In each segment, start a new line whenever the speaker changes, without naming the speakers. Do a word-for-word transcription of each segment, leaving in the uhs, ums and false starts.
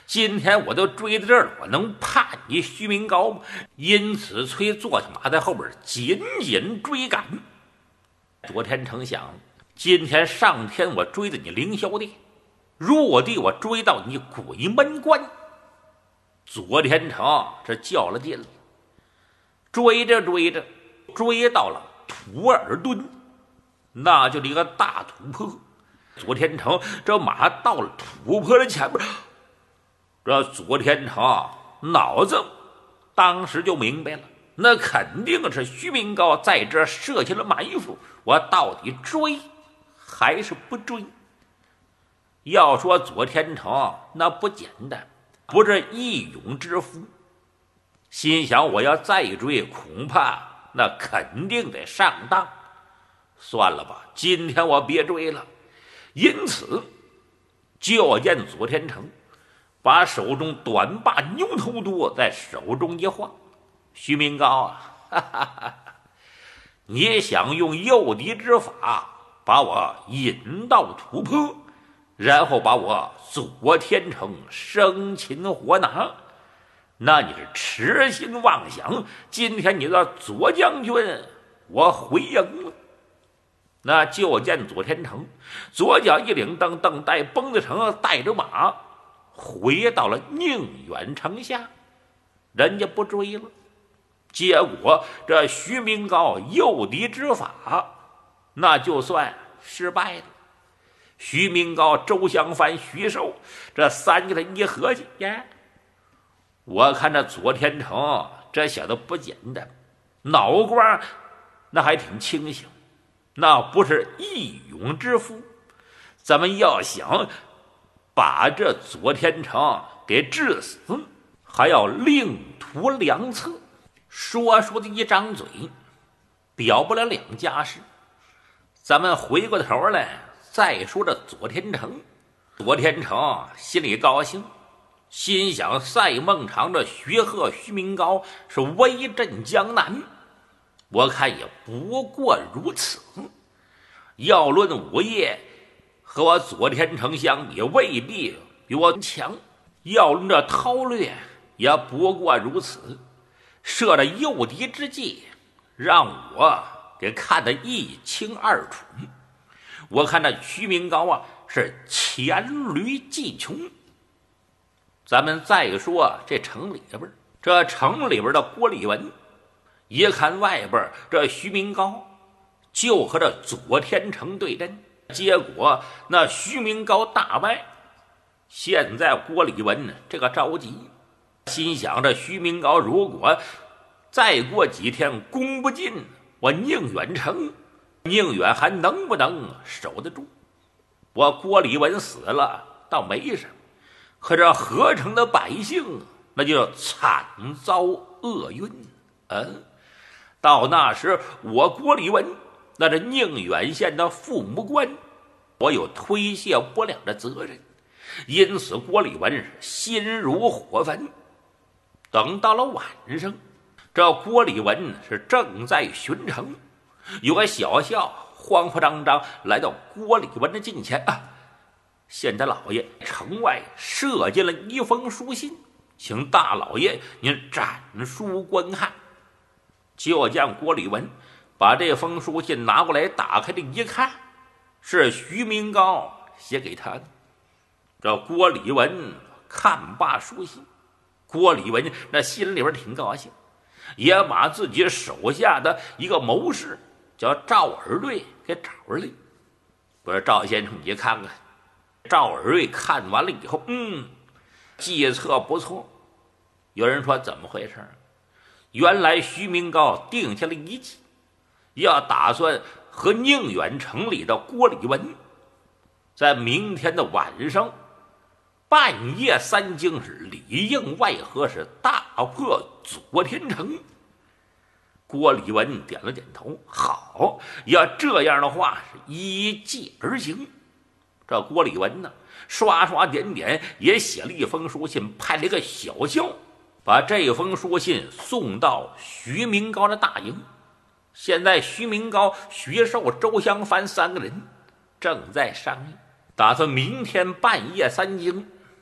今天我都追到这儿了，我能怕你徐明高吗？因此，崔坐下马在后边紧紧追赶。左天成想，今天上天我追的你凌霄殿，入地我追到你鬼门关。左天成这较了劲了，追着追着，追到了土耳墩，那就是一个大土坡。左天成这马到了土坡的前面，这左天成脑子当时就明白了，那肯定是徐明高在这设下了埋伏，我到底追还是不追？要说左天成那不简单，不是义勇之夫，心想我要再追，恐怕那肯定得上当。算了吧，今天我别追了。因此，就见左天成把手中短把牛头舵在手中一晃，徐明高啊，哈哈哈，你想用诱敌之法把我引到土坡，然后把我左天成生擒活拿，那你是痴心妄想。今天你的左将军我回营了。那就见左天成左脚一领，蹬蹬带绷子成带着马回到了宁远城下，人家不追了。结果这徐明高诱敌之法那就算失败了。徐明高、周香帆、徐寿这三个人一合计，呀，我看这左天成这小子不简单，脑瓜那还挺清醒，那不是义勇之夫。咱们要想把这左天成给治死，还要另图良策。说说的一张嘴表不了两家事。咱们回过头来再说这左天成。左天成心里高兴，心想赛孟尝这徐鹤、徐明高是威震江南，我看也不过如此。要论武业，和我左天成相比未必比我强，要论这韬略也不过如此。设了诱敌之计，让我给看得一清二楚。我看这徐明高啊是黔驴技穷。咱们再说这城里边，这城里边的郭立文一看外边这徐明高就和这左天成对阵，结果那徐明高大败。现在郭立文这个着急，心想这徐明高如果再过几天攻不进我宁远城，宁远还能不能守得住？我郭立文死了倒没什么，可这河城的百姓那就惨遭厄运。嗯，到那时我郭立文那是宁远县的父母官，我有推卸不了的责任。因此郭立文是心如火焚。等到了晚上，这郭立文是正在巡城，有个小校慌慌张张来到郭立文的近前啊，县太老爷，城外射进了一封书信，请大老爷您展书观看。就见郭立文把这封书信拿过来，打开这一看，是徐明高写给他的。这郭立文看罢书信，郭立文那心里边挺高兴，也把自己手下的一个谋士叫赵尔瑞给找出来。不是赵先生，你看看。赵尔瑞看完了以后，嗯，计策不错。有人说怎么回事？原来徐明高定下了一计，要打算和宁远城里的郭立文在明天的晚上半夜三更是里应外合，是大破左天城。郭立文点了点头，好，要这样的话是依计而行。这郭立文呢刷刷点点也写了一封书信，派了一个小校把这封书信送到徐明高的大营。现在徐明高、徐寿、周香帆三个人正在商议，打算明天半夜三更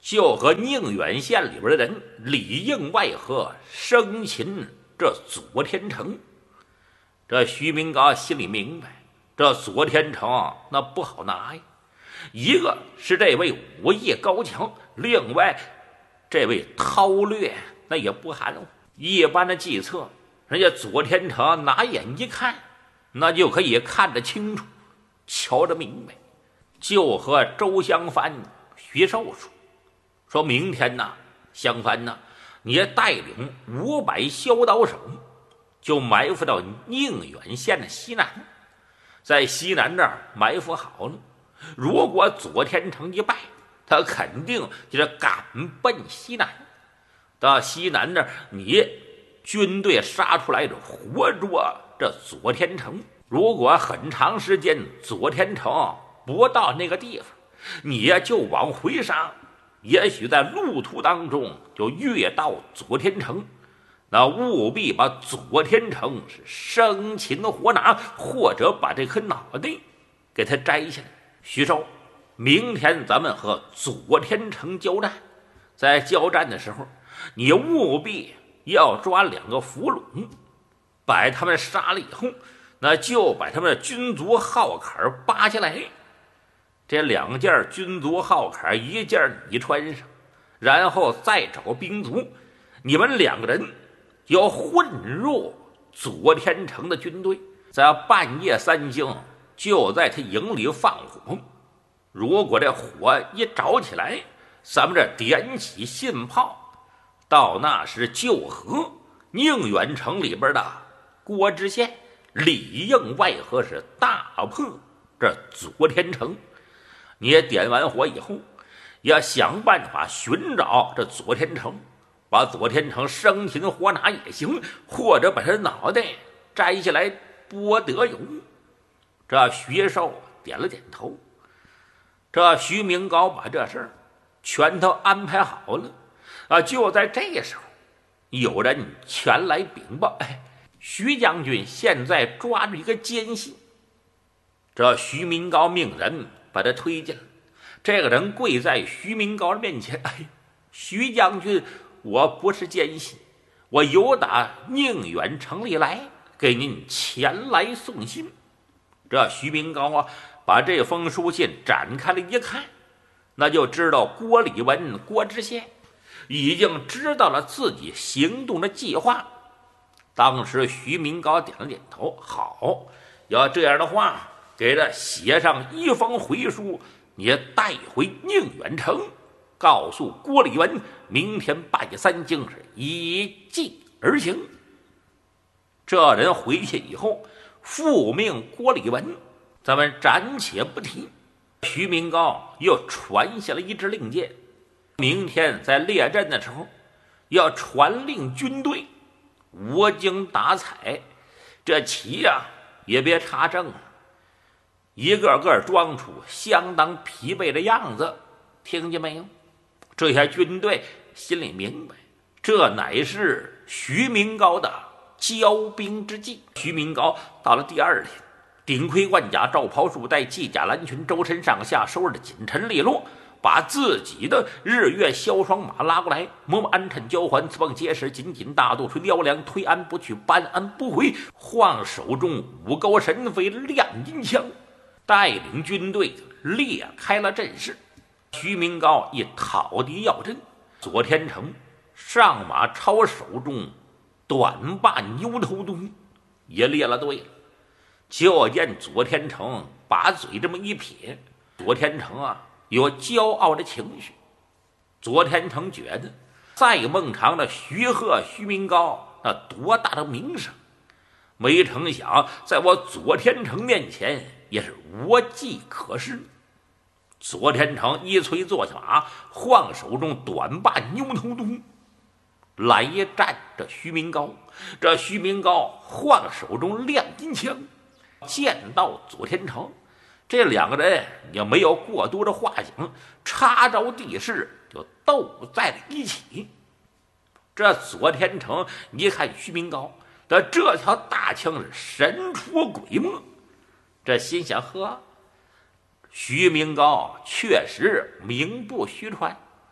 就和宁远县里边的人里应外合生擒这左天成。这徐明高心里明白，这左天成那不好拿呀，一个是这位武艺高强，另外这位韬略那也不含糊。一般的计策，人家左天成拿眼一看，那就可以看得清楚，瞧得明白。就和周香帆、徐寿说，说明天呐，香帆呐，你带领五百骁刀手，就埋伏到宁远县的西南，在西南这儿埋伏好了。如果左天成一败，他肯定就是赶奔西南。到西南这儿，你军队杀出来的活捉这左天成。如果很长时间左天成不到那个地方，你呀就往回杀，也许在路途当中就遇到左天成，那务必把左天成是生擒活拿，或者把这颗脑袋给他摘下来。徐寿，明天咱们和左天成交战，在交战的时候，你务必要抓两个俘虏，把他们杀了以后，那就把他们的军族号坎扒下来。这两件军族号坎，一件你穿上，然后再找兵卒，你们两个人要混入左天成的军队，在半夜三更就在他营里放火。如果这火一着起来，咱们这点起信炮，到那时就和宁远城里边的郭知县里应外合，是大破这左天成。你也点完火以后，要想办法寻找这左天成，把左天成生擒活拿也行，或者把他脑袋摘下来剥得有。这徐寿点了点头。这徐明高把这事儿全都安排好了啊！就在这时候，有人前来禀报：哎，徐将军现在抓住一个奸细。这徐明高命人把他推进来，这个人跪在徐明高的面前：哎，徐将军，我不是奸细，我由打宁远城里来，给您前来送信。这徐明高啊，把这封书信展开了一看，那就知道郭礼文郭知县已经知道了自己行动的计划。当时徐明高点了点头：好，要这样的话，给他写上一封回书，你带回宁远城，告诉郭礼文，明天半夜三更是依计而行。这人回去以后，复命郭礼文，咱们暂且不提。徐明高又传下了一支令箭，明天在列阵的时候，要传令军队无精打采，这旗呀、啊、也别插正了，一个个装出相当疲惫的样子。听见没有？这些军队心里明白，这乃是徐明高的骄兵之计。徐明高到了第二天，顶盔贯甲，罩袍束带，系甲蓝裙，周身上下收拾的紧沉利落，把自己的日月萧霜马拉过来，磨磨鞍衬交环，刺棒结实，紧紧大肚，吹撩梁，推鞍不去，搬鞍不回，晃手中五钩神飞亮银枪，带领军队列开了阵势。徐明高一讨敌要阵，左天成上马抄手中短把牛头弓也列了队了。就见左天成把嘴这么一撇，左天成啊有骄傲的情绪。左天成觉得在孟尝的徐贺、徐明高那多大的名声，没成想在我左天成面前也是无计可施。左天成一催坐下马，晃手中短把牛头弓来战这徐明高。这徐明高晃手中亮金枪，见到左天成，这两个人也没有过多的话讲，插着地势就斗在了一起。这左天成一看徐明高的这条大枪是神出鬼没，这心想：呵，徐明高确实名不虚传，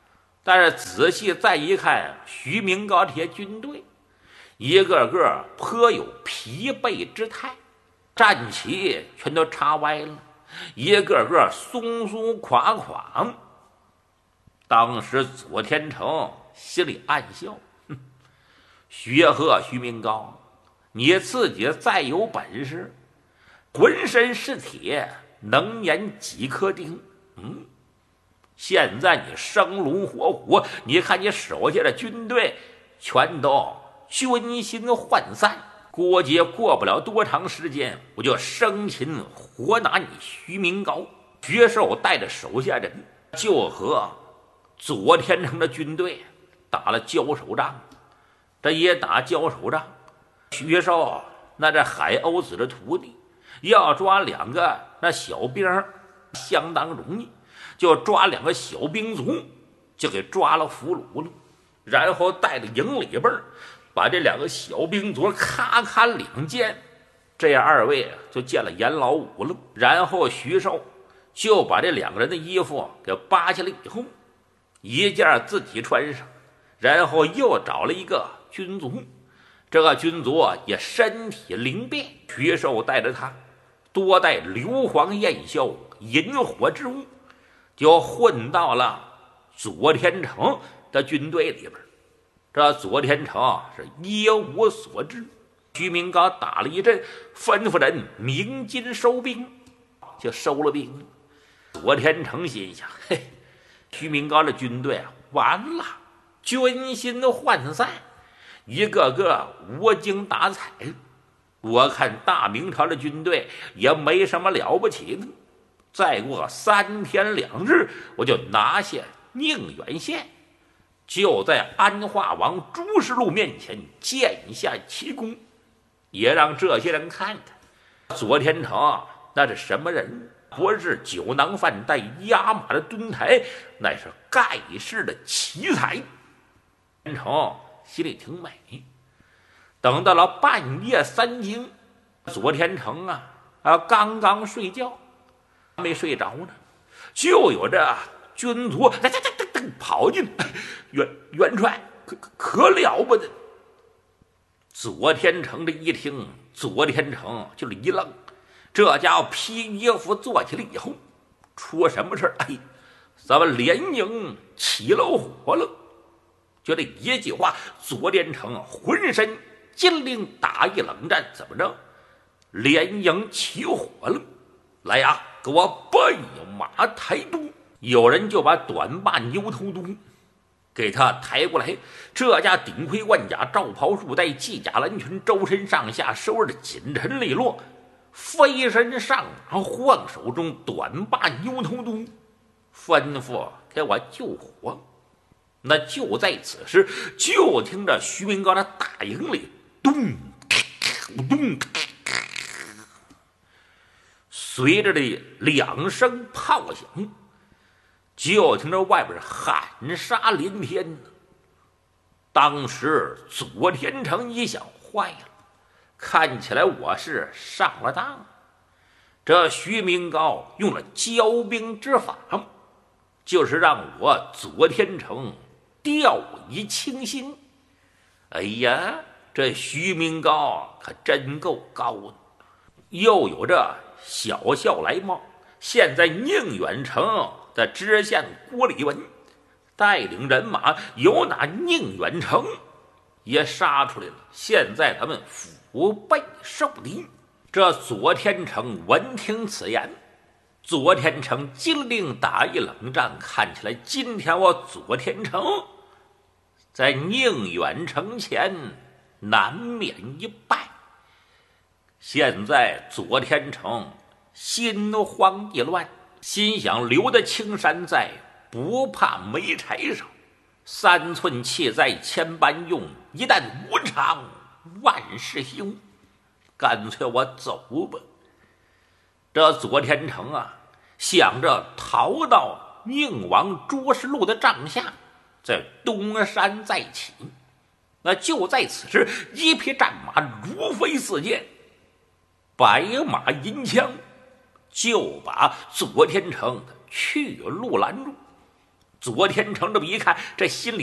但是仔细再一看，徐明高这些军队一个个颇有疲惫之态，战旗全都插歪了，一个个松松垮垮。当时左天成心里暗笑，哼，薛贺、徐明高，你自己再有本事，浑身是铁，能碾几颗钉，嗯，现在你生龙活虎，你看你手下的军队全都军心涣散，估计过不了多长时间，我就生擒活拿你徐明高。薛寿带着手下人就和左天成的军队打了交手仗。这一打交手仗，薛寿那这海鸥子的徒弟要抓两个那小兵相当容易，就抓两个小兵卒，就给抓了俘虏了，然后带着营里边把这两个小兵卒咔咔两剑，这样二位就见了阎老五了。然后徐寿就把这两个人的衣服给扒下来以后，一件自己穿上，然后又找了一个军卒，这个军卒也身体灵便，徐寿带着他多带硫磺焰硝引火之物，就混到了左天成的军队里边。这左天成是一无所知，徐明高打了一阵，吩咐人鸣金收兵，就收了兵。左天成心想，嘿，徐明高的军队完了，军心涣散，一个个无精打采，我看大明朝的军队也没什么了不起的，再过三天两日，我就拿下宁远县，就在安化王朱世禄面前建下奇功，也让这些人看看左天成那是什么人，不是酒囊饭袋压马的蹲台，乃是盖世的奇才。天成心里挺美。等到了半夜三更，左天成啊啊刚刚睡觉，没睡着呢，就有这军卒噔噔噔噔跑进，元元帅可可了不得。左天成这一听，左天成就是一愣，这家伙披衣服坐起来以后，出什么事儿？哎，咱们连营起了火了。就这一句话，左天成浑身金铃打一冷战，怎么着？连营起火了！来呀，给我备马抬督！有人就把短把牛头督给他抬过来，这家顶盔贯甲，罩袍束带，系甲蓝裙，周身上下收拾的紧沉利落，飞身上马，晃手中短把牛头督，吩咐给我救火。那就在此时，就听着徐明高的大营里咚咚，随着这两声炮响，就听着外边喊杀连天。当时左天成一想，坏了，看起来我是上了当。这徐明高用了骄兵之法，就是让我左天成掉以轻心。哎呀，这徐明高可真够高的，又有这小校来冒，现在宁远城的知县郭礼文带领人马由那宁远城也杀出来了，现在咱们腹背受敌。这左天成闻听此言，左天成金令打一冷战，看起来今天我左天成在宁远城前难免一败。现在左天成心慌意乱，心想留得青山在，不怕没柴烧，三寸气在千般用，一旦无常万事休，干脆我走吧。这左天成啊，想着逃到宁王朱世禄的帐下，在东山再起。那就在此时，一匹战马如飞似箭，白马银枪就把左天成的去路拦住。 左天成这么一看，这心里